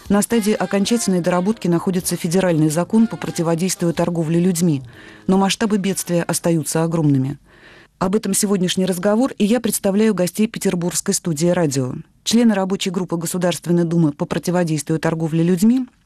На стадии окончательной доработки находится федеральный закон по противодействию торговле людьми, но масштабы бедствия остаются огромными. Об этом сегодняшний разговор, и я представляю гостей Петербургской студии радио. Члены рабочей группы Государственной Думы по противодействию торговле людьми